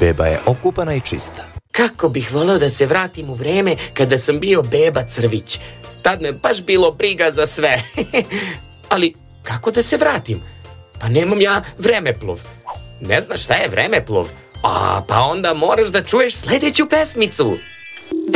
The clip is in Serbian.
Beba je okupana i čista. Kako bih voleo da se vratim u vreme kada sam bio beba crvić. Tad me baš bilo briga za sve. Ali kako da se vratim? Pa nemam ja vremeplov. Ne znaš šta je vremeplov? Pa onda moraš da čuješ sledeću pesmicu.